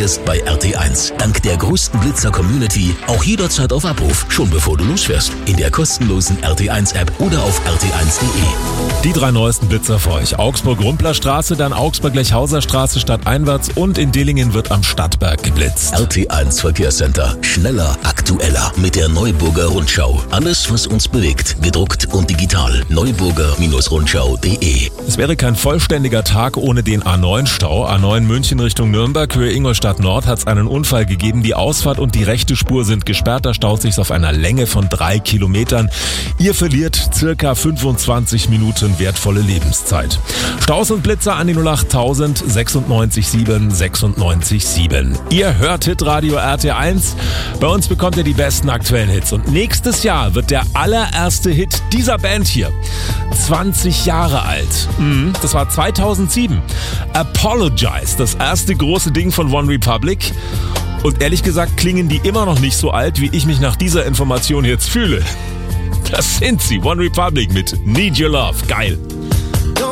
fährst bei RT1. Dank der größten Blitzer-Community auch jederzeit auf Abruf, schon bevor du losfährst. In der kostenlosen RT1-App oder auf rt1.de. Die 3 neuesten Blitzer für euch. Augsburg-Rumpler Straße, dann Augsburg-Lechhauser Straße stadteinwärts und in Dillingen wird am Stadtberg geblitzt. RT1 Verkehrscenter. Schneller, aktueller mit der Neuburger Rundschau. Alles, was uns bewegt, gedruckt und digital. Neuburger-Rundschau.de. Es wäre kein vollständiger Tag ohne den A9-Stau. A9 München Richtung Nürnberg, Höhe Ingolstadt Nord, hat es einen Unfall gegeben. Die Ausfahrt und die rechte Spur sind gesperrt. Da staut sich auf einer Länge von 3 Kilometern. Ihr verliert circa 25 Minuten wertvolle Lebenszeit. Staus und Blitzer an die 08000 96 7 96 7. Ihr hört Hitradio RT1. Bei uns bekommt ihr die besten aktuellen Hits. Und nächstes Jahr wird der allererste Hit dieser Band hier 20 Jahre alt. Das war 2007. Apologize, das erste große Ding von One Republic. Und ehrlich gesagt klingen die immer noch nicht so alt, wie ich mich nach dieser Information jetzt fühle. Das sind sie, One Republic mit Need Your Love. Geil.